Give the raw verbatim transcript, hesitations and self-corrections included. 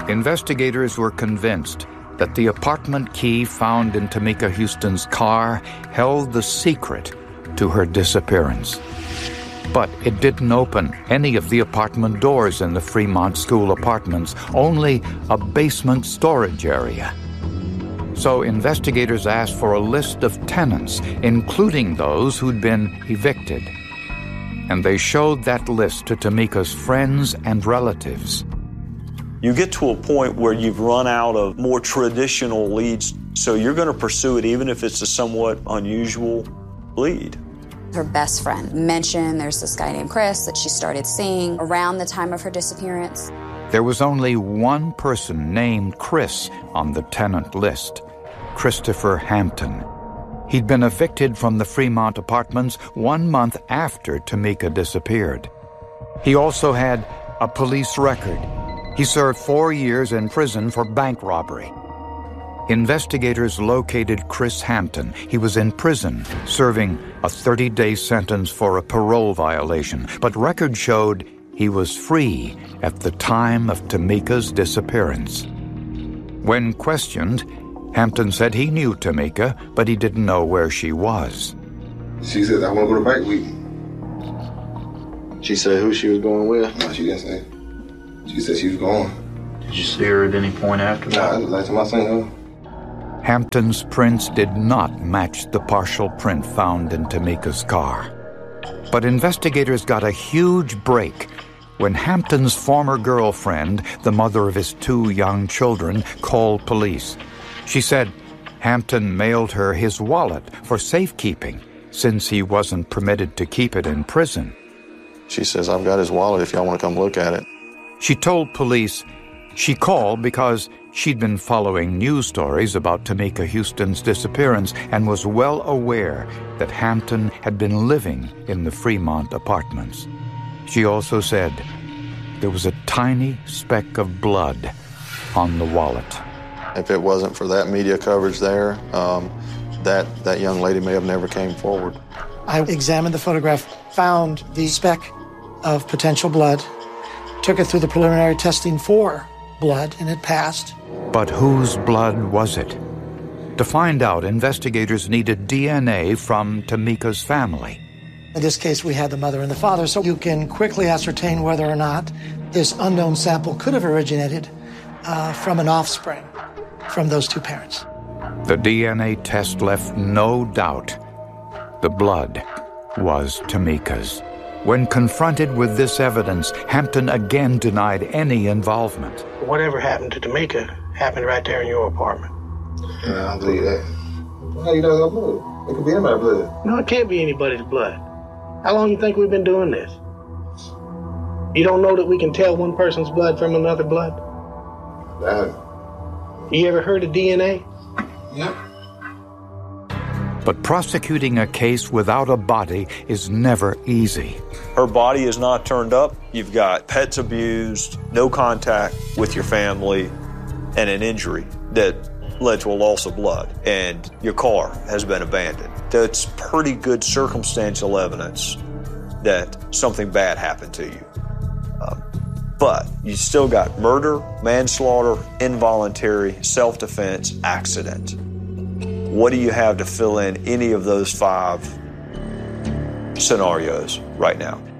Investigators were convinced that the apartment key found in Tamika Houston's car held the secret to her disappearance. But it didn't open any of the apartment doors in the Fremont School apartments, only a basement storage area. So investigators asked for a list of tenants, including those who'd been evicted. And they showed that list to Tamika's friends and relatives. You get to a point where you've run out of more traditional leads, so you're going to pursue it even if it's a somewhat unusual lead. Her best friend mentioned there's this guy named Chris that she started seeing around the time of her disappearance. There was only one person named Chris on the tenant list, Christopher Hampton. He'd been evicted from the Fremont apartments one month after Tamika disappeared. He also had a police record. He served four years in prison for bank robbery. Investigators located Chris Hampton. He was in prison, serving a thirty-day sentence for a parole violation, but records showed he was free at the time of Tamika's disappearance. When questioned, Hampton said he knew Tamika, but he didn't know where she was. She said, I want to go to bike week. She said who she was going with? No, she didn't say. She said she was going. Did you see her at any point after that? Nah, that was the last time I seen her. Hampton's prints did not match the partial print found in Tamika's car. But investigators got a huge break when Hampton's former girlfriend, the mother of his two young children, called police. She said Hampton mailed her his wallet for safekeeping since he wasn't permitted to keep it in prison. She says, I've got his wallet if y'all want to come look at it. She told police she called because she'd been following news stories about Tamika Houston's disappearance and was well aware that Hampton had been living in the Fremont apartments. She also said there was a tiny speck of blood on the wallet. If it wasn't for that media coverage there, um, that, that young lady may have never came forward. I examined the photograph, found the speck of potential blood, took it through the preliminary testing for blood, and it passed. But whose blood was it? To find out, investigators needed D N A from Tamika's family. In this case, we had the mother and the father, so you can quickly ascertain whether or not this unknown sample could have originated uh, from an offspring from those two parents. The D N A test left no doubt. The blood was Tamika's. When confronted with this evidence, Hampton again denied any involvement. Whatever happened to Tamika happened right there in your apartment. Yeah, I don't believe that. How you know it's blood? It could be anybody's blood. No, it can't be anybody's blood. How long you think we've been doing this? You don't know that we can tell one person's blood from another blood? That. You ever heard of D N A? Yep. But prosecuting a case without a body is never easy. Her body is not turned up. You've got pets abused, no contact with your family, and an injury that led to a loss of blood, and your car has been abandoned. That's pretty good circumstantial evidence that something bad happened to you. Uh, but you still got murder, manslaughter, involuntary, self-defense, accident. What do you have to fill in any of those five scenarios right now?